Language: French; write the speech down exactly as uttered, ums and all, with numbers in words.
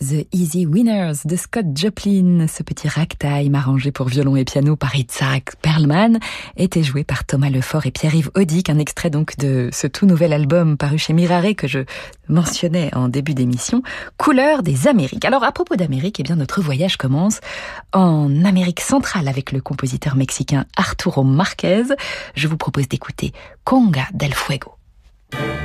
The Easy Winners de Scott Joplin. Ce petit ragtime arrangé pour violon et piano par Itzhak Perlman était joué par Thomas Lefort et Pierre-Yves Audic. Un extrait donc de ce tout nouvel album paru chez Mirare que je mentionnais en début d'émission, Couleurs des Amériques. Alors à propos d'Amérique, eh bien notre voyage commence en Amérique centrale avec le compositeur mexicain Arturo Márquez. Je vous propose d'écouter Conga del Fuego.